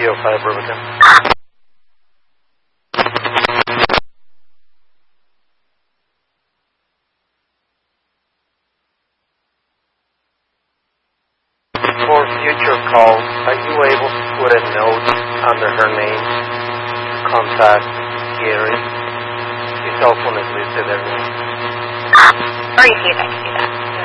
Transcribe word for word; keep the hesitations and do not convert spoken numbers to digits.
zero five Birmingham. For future calls, are you able to put a note under her name to contact Gary? His cell phone is listed there. Receiving.